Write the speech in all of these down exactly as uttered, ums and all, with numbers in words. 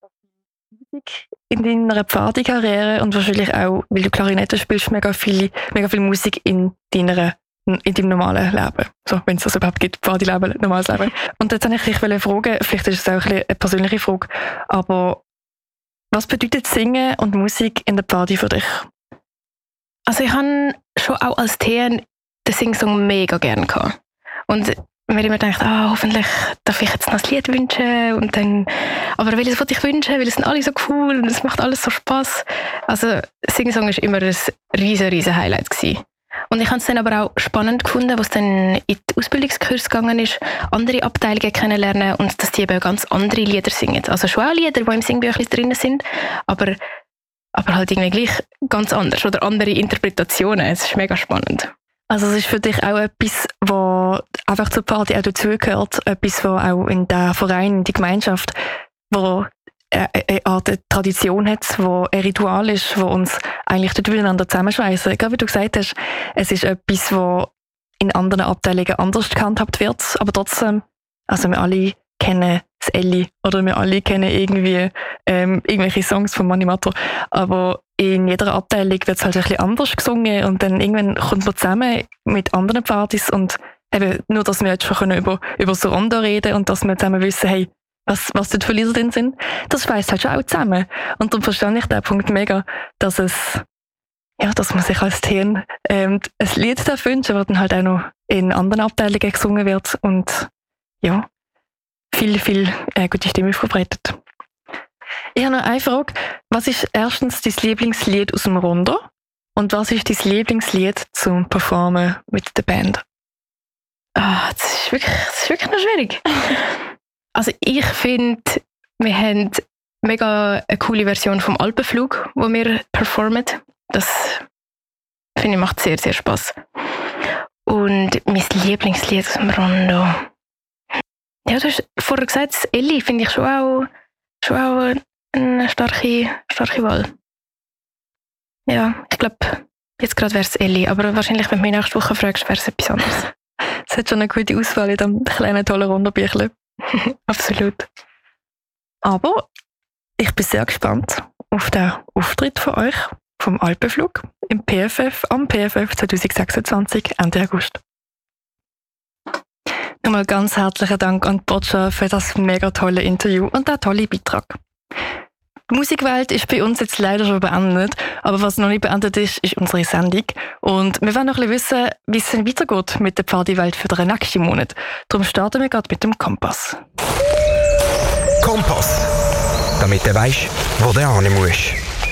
Musik in deiner Pfadi-Karriere und wahrscheinlich auch, weil du Klarinette spielst, mega viel, mega viel Musik in deiner in deinem normalen Leben. So, wenn es das überhaupt gibt, Pfadi-Leben, normales Leben. Und jetzt wollte ich dich fragen, vielleicht ist es auch ein bisschen eine persönliche Frage, aber was bedeutet Singen und Musik in der Pfadi für dich? Also ich habe schon auch als Teen den Singsong mega gerne gehabt. Und wenn ich mir denke, ah, hoffentlich darf ich jetzt noch ein Lied wünschen und dann, aber welches wollte ich wünschen, weil es sind alle so cool und es macht alles so Spass. Also Singsong war immer ein riesen, riesen Highlight gewesen. Und ich habe es dann aber auch spannend gefunden, was dann in die Ausbildungskurs gegangen ist, andere Abteilungen kennenlernen und dass die eben ganz andere Lieder singen. Also schon auch Lieder, die im Singbüchlein drin sind, aber, aber halt irgendwie gleich ganz anders oder andere Interpretationen. Es ist mega spannend. Also es ist für dich auch etwas, was einfach zur Party auch dazugehört, etwas, was auch in der Verein, in die Gemeinschaft, wo eine Art Tradition hat, wo ein Ritual ist, wo uns eigentlich dort miteinander zusammenschweissen. Gerade wie du gesagt hast, es ist etwas, was in anderen Abteilungen anders gehandhabt wird, aber trotzdem, also wir alle kennen das Elli oder wir alle kennen irgendwie ähm, irgendwelche Songs von Mani Matter, aber in jeder Abteilung wird es halt ein bisschen anders gesungen und dann irgendwann kommt man zusammen mit anderen Partys und eben nur, dass wir jetzt schon über, über so Rondo reden und dass wir zusammen wissen, hey, was, was dort für Lieder drin sind, das schweißt halt schon auch zusammen. Und darum verstehe ich den Punkt mega, dass es, ja, dass man sich als Teen ähm, ein Lied darf wünschen, das dann halt auch noch in anderen Abteilungen gesungen wird und ja, viel, viel äh, gute Stimme verbreitet. Ich habe noch eine Frage. Was ist erstens dein Lieblingslied aus dem Rondo? Und was ist dein Lieblingslied zum Performen mit der Band? Ah, das ist wirklich, das ist wirklich noch schwierig. Also ich finde, wir haben mega eine coole Version vom Alpenflug, wo wir performen. Das finde ich macht sehr, sehr Spass. Und mein Lieblingslied aus dem Rondo. Ja, du hast vorher gesagt, das Elli finde ich schon auch, schon auch eine starke, starke Wahl. Ja, ich glaube, jetzt gerade wäre es Elli, aber wahrscheinlich, wenn du mich nächste Woche fragst, wäre es etwas anderes. Es hat schon eine gute Auswahl in diesem kleinen, tollen Rondo-Büchlein. Absolut. Aber ich bin sehr gespannt auf den Auftritt von euch vom Alpenflug im P F F am P F F zwanzig sechsundzwanzig Ende August. Nochmal ganz herzlichen Dank an Boccia für das mega tolle Interview und den tollen Beitrag. Die Musikwelt ist bei uns jetzt leider schon beendet, aber was noch nicht beendet ist, ist unsere Sendung. Und wir wollen noch ein bisschen wissen, wie es denn weitergeht mit der Partywelt für den nächsten Monat. Darum starten wir gerade mit dem Kompass. Kompass, damit du weisst, wo du hin musst.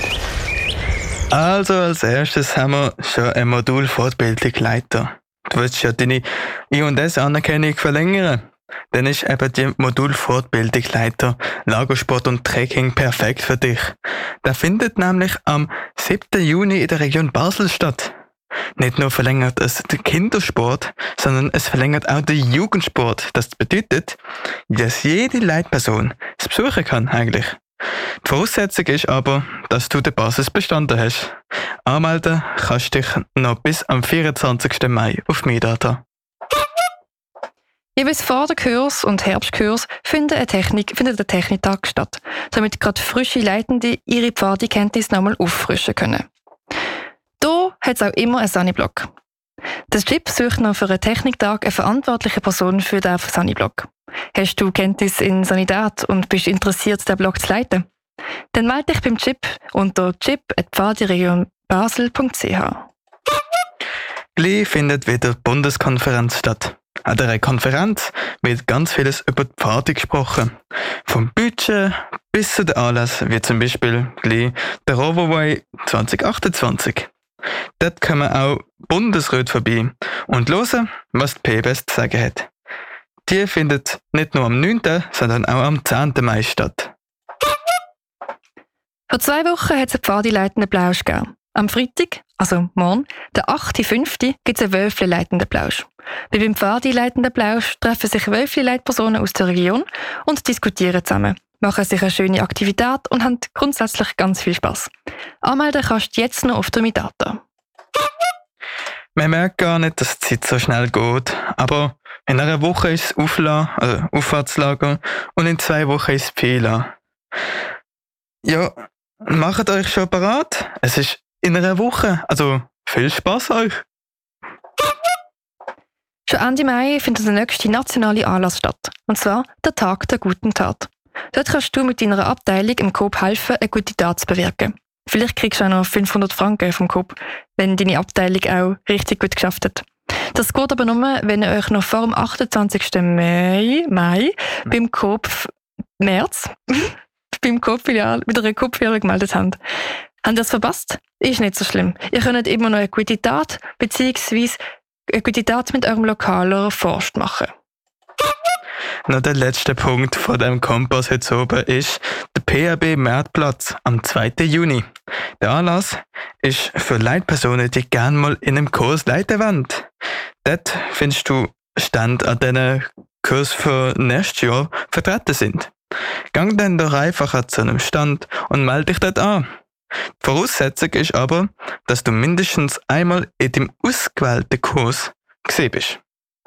Also als erstes haben wir schon ein Modul Fortbildungsleiter. Du willst ja deine I und S-Anerkennung verlängern. Dann ist eben die Modul Fortbildungsleiter Lagersport und Trekking perfekt für dich. Der findet nämlich am siebten Juni in der Region Basel statt. Nicht nur verlängert es den Kindersport, sondern es verlängert auch den Jugendsport. Das bedeutet, dass jede Leitperson es besuchen kann eigentlich. Die Voraussetzung ist aber, dass du den Basis bestanden hast. Anmelden kannst du dich noch bis am vierundzwanzigsten Mai auf MyData. Jeweils vor der Kurs und Herbstkurs findet ein Technik, findet der Techniktag statt, damit gerade frische Leitende ihre Pfadi-Kenntnisse nochmal auffrischen können. Hier hat es auch immer einen Sani-Block. Der Chip sucht noch für einen Techniktag eine verantwortliche Person für den Sani-Block. Hast du Kenntnis in Sanität und bist interessiert, den Block zu leiten? Dann melde dich beim Chip unter chip at pfadiregion basel punkt c h. Gleich findet wieder die Bundeskonferenz statt. An dieser Konferenz wird ganz vieles über die Pfadi gesprochen. Vom Budget bis zu den Anlässen, wie zum Beispiel gleich der Rovoway zwanzig achtundzwanzig. Dort kommen auch Bundesräte vorbei und hören, was die P B S zu sagen hat. Die findet nicht nur am neunten, sondern auch am zehnten Mai statt. Vor zwei Wochen hat es einen Pfadi-leitenden Plausch gegeben. Am Freitag, also morgen, der achten fünften gibt es einen Wölfli-leitenden Plausch. Bei beim Pfadi-leitenden Plausch treffen sich Wölfli-Leitpersonen aus der Region und diskutieren zusammen, machen sich eine schöne Aktivität und haben grundsätzlich ganz viel Spass. Anmelden kannst du jetzt noch auf der MyData. Man merkt gar nicht, dass die Zeit so schnell geht, aber in einer Woche ist es Aufla- also Auffahrtslager und in zwei Wochen ist es Pfela. Ja, macht euch schon parat. Es ist in einer Woche. Also viel Spaß euch. Schon Ende Mai findet der nächste nationale Anlass statt. Und zwar der Tag der guten Tat. Dort kannst du mit deiner Abteilung im Coop helfen, eine gute Tat zu bewirken. Vielleicht kriegst du auch noch fünfhundert Franken vom Coop, wenn deine Abteilung auch richtig gut geschafft hat. Das geht aber nur, wenn ihr euch noch vor dem achtundzwanzigsten Mai, Mai beim Coop März beim Coop-Filial, mit einer Coop-Filiale gemeldet habt. Habt ihr das verpasst? Ist nicht so schlimm. Ihr könnt immer noch eine gute Tat bzw. eine gute Tat mit eurem lokalen Forst machen. Noch der letzte Punkt von dem Kompass heute oben ist der P A B Marktplatz am zweiten Juni. Der Anlass ist für Leitpersonen, die gerne mal in einem Kurs leiten wollen. Dort findest du Stände, an denen Kurse für nächstes Jahr vertreten sind. Gang dann doch einfach zu einem Stand und melde dich dort an. Die Voraussetzung ist aber, dass du mindestens einmal in dem ausgewählten Kurs gesehen bist.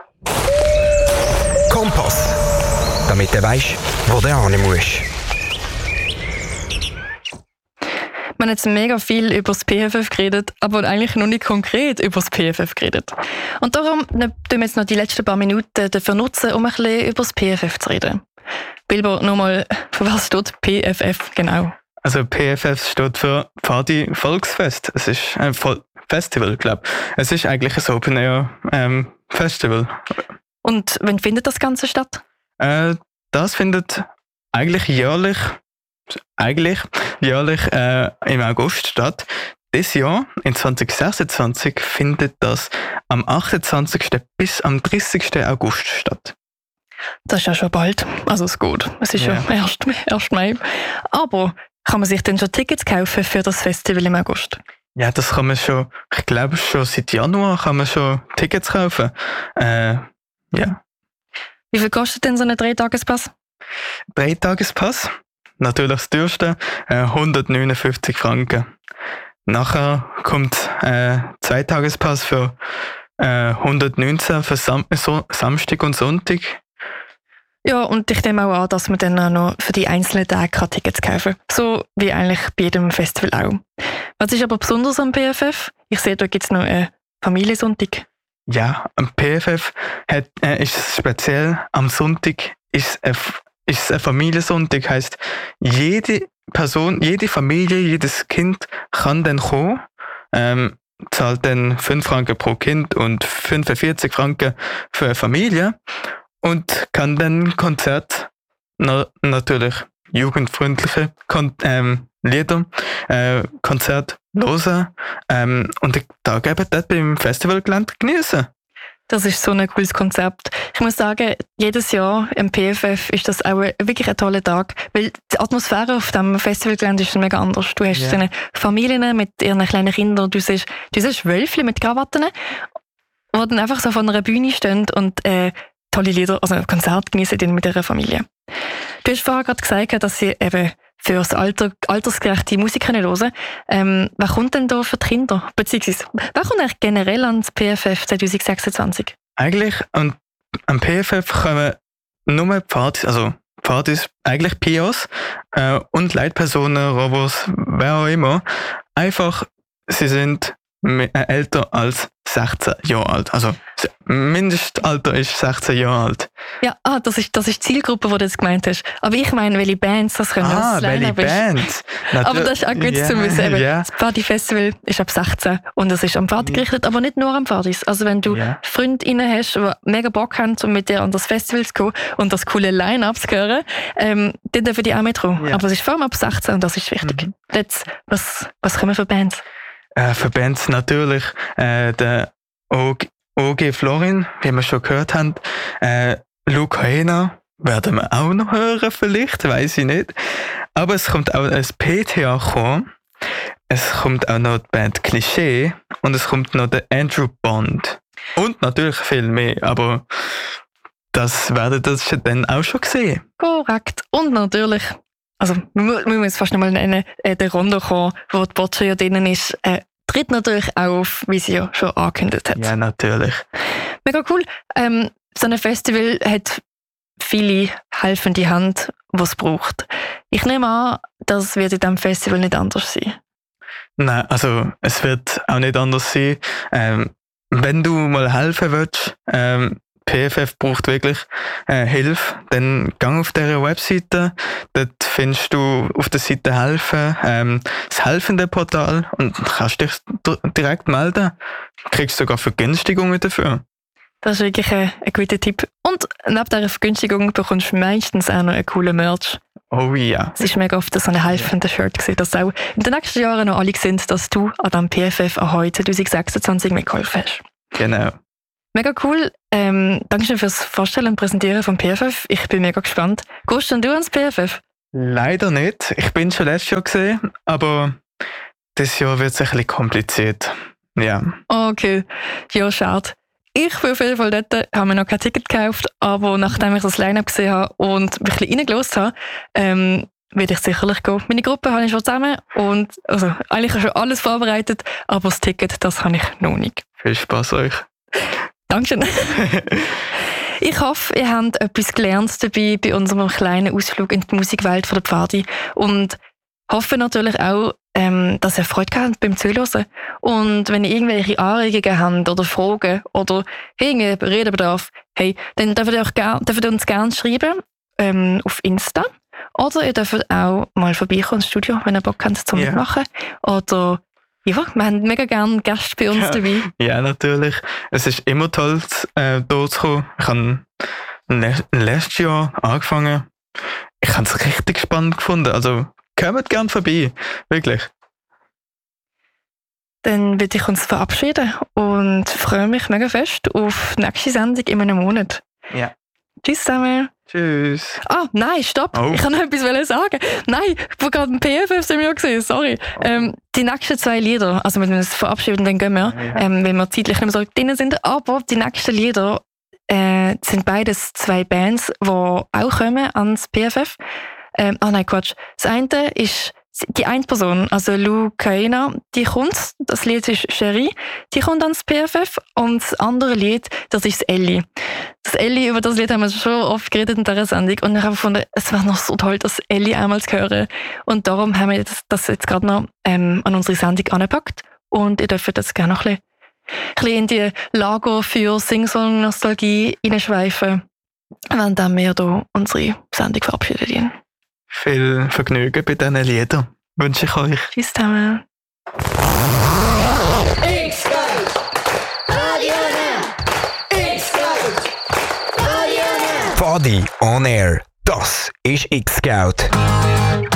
Kompass. Damit du weisst, wo du hin musst. Wir haben jetzt mega viel über das P F F geredet, aber eigentlich noch nicht konkret über das P F F geredet. Und darum tun wir jetzt noch die letzten paar Minuten dafür nutzen, um ein bisschen über das P F F zu reden. Bilbo, nochmal, für was steht P F F genau? Also P F F steht für Pfadi Volksfest. Es ist ein Vol- Festival, glaube ich. Es ist eigentlich ein Open Air ähm, Festival. Und wann findet das Ganze statt? Äh, das findet eigentlich jährlich, eigentlich jährlich äh, im August statt. Dieses Jahr, in zwanzig sechsundzwanzig, findet das am achtundzwanzigsten bis am dreißigsten August statt. Das ist ja schon bald. Also es geht. Es ist ja, ja erst Mai. Aber kann man sich denn schon Tickets kaufen für das Festival im August? Ja, das kann man schon, ich glaube schon seit Januar kann man schon Tickets kaufen. Äh, ja. Wie viel kostet denn so ein Dreitagespass? Dreitagespass, natürlich das teuerste, äh, hundertneunundfünfzig Franken. Nachher kommt äh, Zweitagespass für äh, hundertneunzehn für Sam- so- Samstag und Sonntag. Ja, und ich nehme auch an, dass man dann auch noch für die einzelnen Tage Tickets kaufen kann. So wie eigentlich bei jedem Festival auch. Was ist aber besonders am P F F? Ich sehe, da gibt es noch einen Familiensonntag. Ja, am P F F hat, äh, ist es speziell, am Sonntag ist es ein, ist ein Familiensonntag. Heisst, jede Person, jede Familie, jedes Kind kann dann kommen, ähm, zahlt dann fünf Franken pro Kind und fünfundvierzig Franken für eine Familie und kann dann Konzert, na, natürlich jugendfreundliche Kon- ähm, Lieder, äh, Konzert hören ähm, und den Tag eben dort beim Festivalgelände genießen. Das ist so ein cooles Konzept. Ich muss sagen, jedes Jahr im P F F ist das auch wirklich ein toller Tag, weil die Atmosphäre auf dem Festivalgelände ist mega anders. Du hast yeah. Familien mit ihren kleinen Kindern, du siehst, du siehst Wölfchen mit Krawatten, die dann einfach so von einer Bühne stehen und äh, tolle Lieder, also ein Konzert genießen mit ihrer Familie. Du hast vorher gerade gesagt, dass sie eben für das Alter, altersgerechte Musik hören können. Ähm, wer kommt denn da für die Kinder? Beziehungsweise, wer kommt eigentlich generell ans P F F zwanzig sechsundzwanzig? Eigentlich an, am P F F kommen nur Pfadis, also Pfadis, eigentlich P Os äh, und Leitpersonen, Robos, wer auch immer. Einfach, sie sind me- äh, älter als sechzehn Jahre alt. Also das Mindestalter ist sechzehn Jahre alt. Ja, ah, das ist, das ist die Zielgruppe, die du jetzt gemeint hast. Aber ich meine, welche Bands das können. Ah, welche Bands? Aber das ist auch gut yeah, zu wissen. yeah. Das Party-Festival ist ab sechzehn und es ist am Party gerichtet, aber nicht nur am Partys. Also wenn du Yeah. Freundinnen hast, die mega Bock haben, um mit dir an das Festival zu gehen und das coole Line-Up zu hören, ähm, dann dürfen die auch mit rum. Yeah. Aber es ist vor allem ab sechzehn und das ist wichtig. Mhm. Jetzt, was, was kommen für Bands? Äh, für Bands natürlich äh, der O G Florin, wie wir schon gehört haben. Äh, Luke Hena werden wir auch noch hören vielleicht, weiß ich nicht. Aber es kommt auch ein P T A-Chor, es kommt auch noch die Band Klischee und es kommt noch der Andrew Bond. Und natürlich viel mehr, aber das werdet ihr dann auch schon sehen. Korrekt. Und natürlich, also wir müssen jetzt fast noch mal nennen, äh, der Rondo kommen, wo die Boccia ja drinnen ist, äh, tritt natürlich auch auf, wie sie ja schon angekündigt hat. Ja, natürlich. Mega cool. Ähm, so ein Festival hat viele helfende Hand, die es braucht. Ich nehme an, das wird in diesem Festival nicht anders sein. Nein, also es wird auch nicht anders sein. Ähm, wenn du mal helfen willst, ähm, P F F braucht wirklich äh, Hilfe, dann gang auf dieser Webseite. Dort findest du auf der Seite Helfen, ähm, das helfende Portal und kannst dich d- direkt melden. Du kriegst sogar Vergünstigungen dafür. Das ist wirklich ein, ein guter Tipp. Und neben dieser Vergünstigung bekommst du meistens auch noch einen coolen Merch. Oh ja. Es ist mega oft so ein helfender Shirt gewesen, dass auch in den nächsten Jahren noch alle sehen, dass du an dem P F F auch heute zwanzig sechsundzwanzig mitgeholfen hast. Genau. Mega cool. Ähm, Dankeschön fürs Vorstellen und Präsentieren vom P F F. Ich bin mega gespannt. Gehst denn du ans P F F? Leider nicht. Ich bin schon letztes Jahr gesehen, aber dieses Jahr wird es ein bisschen kompliziert. Ja. Okay, ja, schade. Ich bin auf jeden Fall dort, habe mir noch kein Ticket gekauft, aber nachdem ich das Line-Up gesehen habe und ein bisschen reingelassen habe, ähm, werde ich sicherlich gehen. Meine Gruppe habe ich schon zusammen und also, eigentlich schon alles vorbereitet, aber das Ticket, das habe ich noch nicht. Viel Spaß euch. Dankeschön. Ich hoffe, ihr habt etwas gelernt dabei bei unserem kleinen Ausflug in die Musikwelt von der Pfadi und hoffe natürlich auch, ähm, dass ihr Freude gehabt habt beim Zuhören. Und wenn ihr irgendwelche Anregungen habt oder Fragen oder irgendwie Redebedarf, hey, dann dürft ihr, auch ger- dürft ihr uns gerne schreiben ähm, auf Insta. Oder ihr dürft auch mal vorbeikommen ins Studio, wenn ihr Bock habt zum Ja. Mitmachen. Oder ja, wir haben mega gerne Gäste bei uns Ja. dabei. Ja, natürlich. Es ist immer toll, äh, hier zu kommen. Ich habe le- letztes Jahr angefangen. Ich habe es richtig spannend gefunden. Also, kommt gerne vorbei. Wirklich. Dann würde ich uns verabschieden und freue mich mega fest auf die nächste Sendung in einem Monat. Ja. Tschüss zusammen. Tschüss. Ah, nein, stopp. Oh. Ich kann noch etwas wollen sagen. Nein, wo gerade ein P F F sind wir gesehen, sorry. Ähm, die nächsten zwei Lieder, also wir müssen uns verabschieden, dann gehen wir, Ja, ja. ähm, wenn wir zeitlich nicht mehr so drin sind. Aber die nächsten Lieder äh, sind beides zwei Bands, die auch kommen ans P F F. Ähm, ah nein, Quatsch. Das eine ist die eine Person, also Lou Kaena, die kommt, das Lied ist Cherie, die kommt ans P F F und das andere Lied, das ist das Ellie. Das Ellie, über das Lied haben wir schon oft geredet in dieser Sendung und ich habe gefunden, es wäre noch so toll, das Ellie einmal zu hören und darum haben wir das, das jetzt gerade noch ähm, an unsere Sendung angepackt und ihr dürft jetzt gerne noch ein bisschen, ein bisschen in die Lager für Sing-Song-Nostalgie hineinschweifen, während wir hier unsere Sendung verabschieden. Viel Vergnügen bei diesen Liedern wünsche ich euch. Tschüss zusammen. Pfadi on Air. Das ist X-Scout.